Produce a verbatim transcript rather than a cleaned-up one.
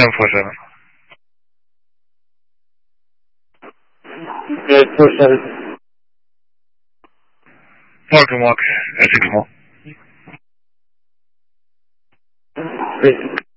seven four seven. eight four seven. Park and walk, Essex Mall. Great.